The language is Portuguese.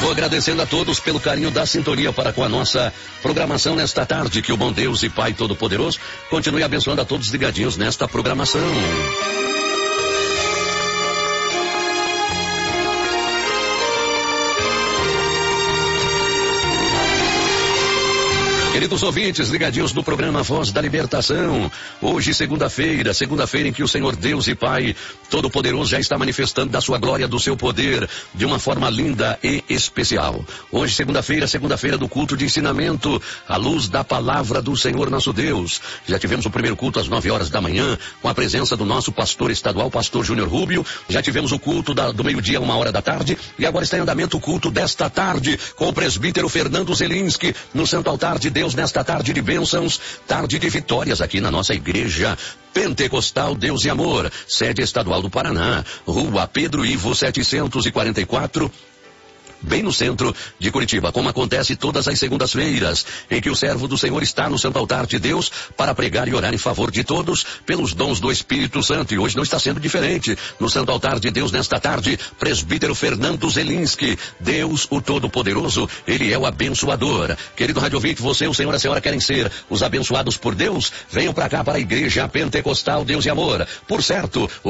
Vou agradecendo a todos pelo carinho da sintonia para com a nossa programação nesta tarde. Que o bom Deus e Pai Todo-Poderoso continue abençoando a todos ligadinhos nesta programação. Queridos ouvintes, ligadinhos no programa Voz da Libertação. Hoje, segunda-feira em que o Senhor Deus e Pai Todo-Poderoso já está manifestando da sua glória, do seu poder, de uma forma linda e especial. Hoje, segunda-feira do culto de ensinamento, à luz da palavra do Senhor nosso Deus. Já tivemos o primeiro culto às 9 horas da manhã, com a presença do nosso pastor estadual, pastor Júnior Rubio. Já tivemos o culto do meio-dia, 1h da tarde, e agora está em andamento o culto desta tarde, com o presbítero Fernando Zelinski, no Santo Altar de Deus, nesta tarde de bênçãos, tarde de vitórias aqui na nossa igreja Pentecostal Deus e Amor, sede estadual do Paraná, Rua Pedro Ivo 744, bem no centro de Curitiba, como acontece todas as segundas-feiras, em que o servo do Senhor está no Santo Altar de Deus para pregar e orar em favor de todos pelos dons do Espírito Santo. E hoje não está sendo diferente. No Santo Altar de Deus, nesta tarde, presbítero Fernando Zelinski, Deus o Todo-Poderoso, ele é o abençoador. Querido rádio ouvinte, você, o senhor e a senhora querem ser os abençoados por Deus? Venham para cá, para a igreja Pentecostal Deus e Amor. Por certo,